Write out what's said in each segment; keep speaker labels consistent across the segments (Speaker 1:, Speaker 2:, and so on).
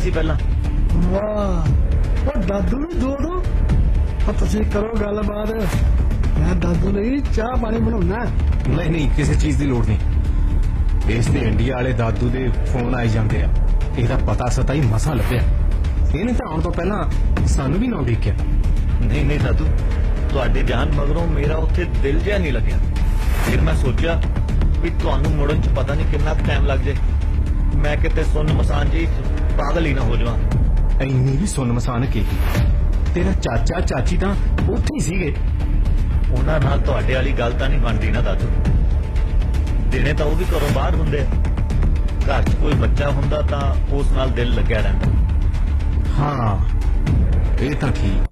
Speaker 1: सी पहला।
Speaker 2: वाह वो दादू भी दो तो तुसी करो गलबात, मैं दादू लई चाह पानी बनाउना।
Speaker 3: नहीं किसी चीज की लोड़ नहीं। इस ते इंडिया वाले दादू दे फोन आई जाते आ, ਇਹਦਾ पता सता ही मसा ਲੱਭਿਆ। ਇਹਨੇ ਤਾਂ ਆਉਣ ਤੋਂ ਪਹਿਲਾਂ ਸਾਨੂੰ ਵੀ ਨਾ ਉਡੀਕਿਆ।
Speaker 1: नहीं दादू, ਤੁਹਾਡੇ ਜਾਣ ਮਗਰੋਂ ਮੇਰਾ ਉੱਥੇ ਦਿਲ ਜਿਹਾ ਨਹੀਂ ਲੱਗਿਆ। ਫਿਰ ਮੈਂ ਸੋਚਿਆ ਵੀ ਤੁਹਾਨੂੰ ਮੁੜਨ 'ਚ ਪਤਾ ਨਹੀਂ ਕਿੰਨਾ ਟਾਈਮ ਲੱਗ ਜਾਏ, ਮੈਂ ਕਿਤੇ ਸੁੰਨ ਮਸਾਨ ਜੀ ਪਾਗਲ ਹੀ ਨਾ ਹੋ ਜਾਵਾਂ।
Speaker 3: ਇੰਨੀ ਵੀ ਸੁੰਨ ਮਸਾਨ ਕੀ, ਤੇਰਾ ਚਾਚਾ ਚਾਚੀ ਤਾਂ ਉੱਥੇ ਹੀ ਸੀਗੇ।
Speaker 1: ਉਹਨਾਂ ਨਾਲ ਤੁਹਾਡੇ ਵਾਲੀ ਗੱਲ ਤਾਂ ਨਹੀਂ ਬਣਦੀ ਨਾ ਦਾਦੂ। ਦਿਨੇ ਤਾਂ ਉਹ ਵੀ ਘਰੋਂ ਬਾਹਰ ਹੁੰਦੇ, ਘਰ 'ਚ ਕੋਈ ਬੱਚਾ ਹੁੰਦਾ ਤਾਂ ਉਸ ਨਾਲ ਦਿਲ ਲੱਗਿਆ ਰਹਿੰਦਾ।
Speaker 3: हाँ ये तो ठीक।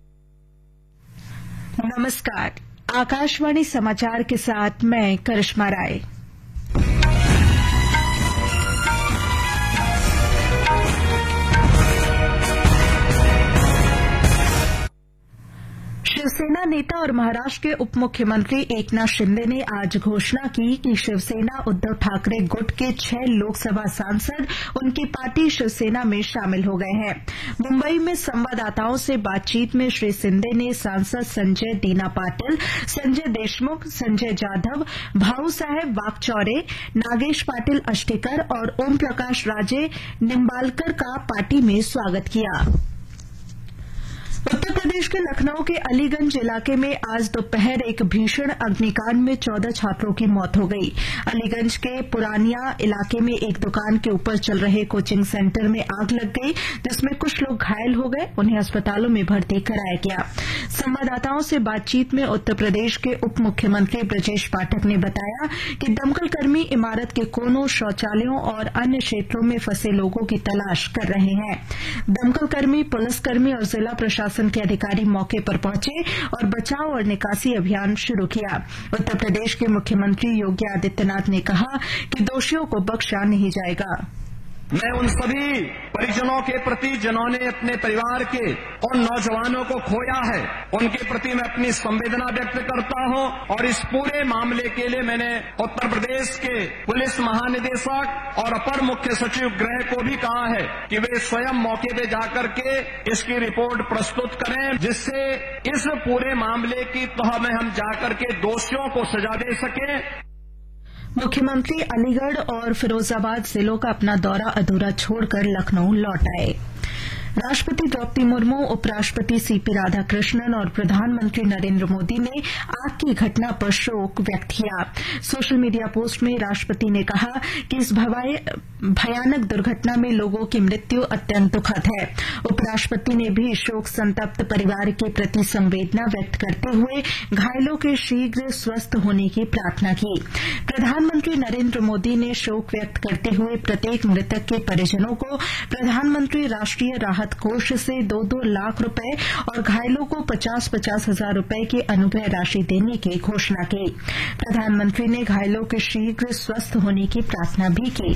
Speaker 4: नमस्कार, आकाशवाणी समाचार के साथ मैं करिश्मा राय। शिवसेना नेता और महाराष्ट्र के उप मुख्यमंत्री एकनाथ शिंदे ने आज घोषणा की कि शिवसेना उद्धव ठाकरे गुट के 6 लोकसभा सांसद उनकी पार्टी शिवसेना में शामिल हो गए हैं। मुंबई में संवाददाताओं से बातचीत में श्री शिंदे ने सांसद संजय दीना पाटिल, संजय देशमुख, संजय जाधव, भाऊ साहेब वाकचौरे, नागेश पाटिल अष्टेकर और ओम प्रकाश राजे निम्बालकर का पार्टी में स्वागत किया। उत्तर प्रदेश के लखनऊ के अलीगंज इलाके में आज दोपहर एक भीषण अग्निकांड में 14 छात्रों की मौत हो गई। अलीगंज के पुरानिया इलाके में एक दुकान के ऊपर चल रहे कोचिंग सेंटर में आग लग गई, जिसमें कुछ लोग घायल हो गए, उन्हें अस्पतालों में भर्ती कराया गया। संवाददाताओं से बातचीत में उत्तर प्रदेश के उप मुख्यमंत्री ब्रजेश पाठक ने बताया कि दमकल कर्मी इमारत के कोनों, शौचालयों और अन्य क्षेत्रों में फंसे लोगों की तलाश कर रहे हैं। दमकल कर्मी, पुलिसकर्मी और जिला प्रशासन के अधिकारी मौके पर पहुंचे और बचाव और निकासी अभियान शुरू किया। उत्तर प्रदेश के मुख्यमंत्री योगी आदित्यनाथ ने कहा कि दोषियों को बख्शा नहीं जाएगा।
Speaker 5: मैं उन सभी परिजनों के प्रति जिन्होंने अपने परिवार के उन नौजवानों को खोया है, उनके प्रति मैं अपनी संवेदना व्यक्त करता हूं और इस पूरे मामले के लिए मैंने उत्तर प्रदेश के पुलिस महानिदेशक और अपर मुख्य सचिव गृह को भी कहा है कि वे स्वयं मौके पे जाकर के इसकी रिपोर्ट प्रस्तुत करें, जिससे इस पूरे मामले की तह में हम जाकर के दोषियों को सजा दे सकें।
Speaker 4: मुख्यमंत्री अलीगढ़ और फिरोजाबाद जिलों का अपना दौरा अधूरा छोड़कर लखनऊ लौट आए। राष्ट्रपति द्रौपदी मुर्मू, उपराष्ट्रपति सीपी राधाकृष्णन और प्रधानमंत्री नरेंद्र मोदी ने आग की घटना पर शोक व्यक्त किया। सोशल मीडिया पोस्ट में राष्ट्रपति ने कहा कि इस भयानक दुर्घटना में लोगों की मृत्यु अत्यंत दुखद है। उपराष्ट्रपति ने भी शोक संतप्त परिवार के प्रति संवेदना व्यक्त करते हुए घायलों के शीघ्र स्वस्थ होने की प्रार्थना की। प्रधानमंत्री नरेंद्र मोदी ने शोक व्यक्त करते हुए प्रत्येक मृतक के परिजनों को प्रधानमंत्री राष्ट्रीय राहत कोष से 2-2 लाख रुपए और घायलों को 50-50 हजार रुपए की अनुग्रह राशि देने की घोषणा की। प्रधानमंत्री ने घायलों के शीघ्र स्वस्थ होने की प्रार्थना भी की।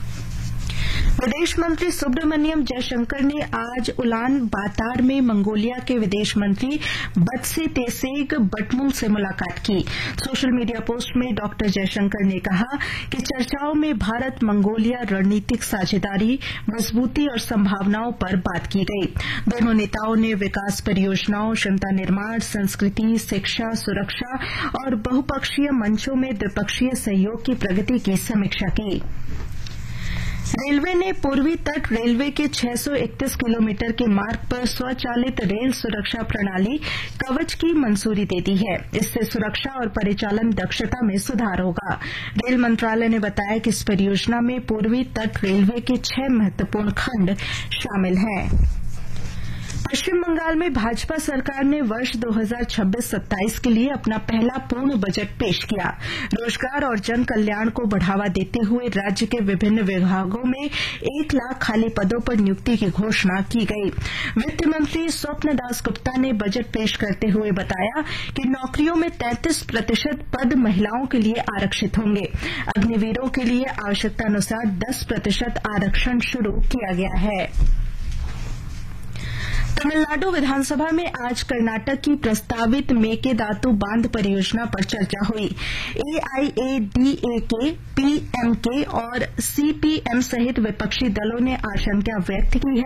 Speaker 4: विदेश मंत्री सुब्रमण्यम जयशंकर ने आज उलान बातार में मंगोलिया के विदेश मंत्री बत्से तेसेग बटमुंग से मुलाकात की। सोशल मीडिया पोस्ट में डॉक्टर जयशंकर ने कहा कि चर्चाओं में भारत मंगोलिया रणनीतिक साझेदारी, मजबूती और संभावनाओं पर बात की गई। दोनों नेताओं ने विकास परियोजनाओं, क्षमता निर्माण, संस्कृति, शिक्षा, सुरक्षा और बहुपक्षीय मंचों में द्विपक्षीय सहयोग की प्रगति की समीक्षा की। रेलवे ने पूर्वी तट रेलवे के 631 किलोमीटर के मार्ग पर स्वचालित रेल सुरक्षा प्रणाली कवच की मंजूरी दे दी है। इससे सुरक्षा और परिचालन दक्षता में सुधार होगा। रेल मंत्रालय ने बताया कि इस परियोजना में पूर्वी तट रेलवे के 6 महत्वपूर्ण खंड शामिल हैं। पश्चिम बंगाल में भाजपा सरकार ने वर्ष 2026-27 के लिए अपना पहला पूर्ण बजट पेश किया। रोजगार और जन कल्याण को बढ़ावा देते हुए राज्य के विभिन्न विभागों में 1 लाख खाली पदों पर नियुक्ति की घोषणा की गई। वित्त मंत्री स्वप्न दास गुप्ता ने बजट पेश करते हुए बताया कि नौकरियों में 33% पद महिलाओं के लिए आरक्षित होंगे। अग्निवीरों के लिए आवश्यकतानुसार 10% आरक्षण शुरू किया गया है। तमिलनाडु विधानसभा में आज कर्नाटक की प्रस्तावित मेकेदातु बांध परियोजना पर चर्चा हुई। एआईएडीएमके, पीएमके और सीपीएम सहित विपक्षी दलों ने आशंका व्यक्त की है